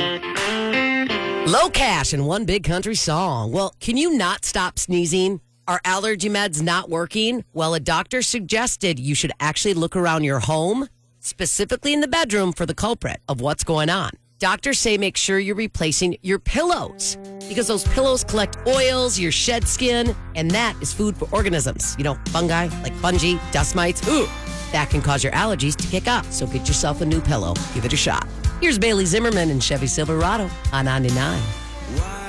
Low Cash and One Big Country Song. Well, can you not stop sneezing? Are allergy meds not working? Well, a doctor suggested you should actually look around your home, specifically in the bedroom, for the culprit of what's going on. Doctors say make sure you're replacing your pillows because those pillows collect oils, your shed skin, and that is food for organisms. You know, fungi like fungi, dust mites. Ooh, that can cause your allergies to kick up. So get yourself a new pillow. Give it a shot. Here's Bailey Zimmerman and Chevy Silverado on 99.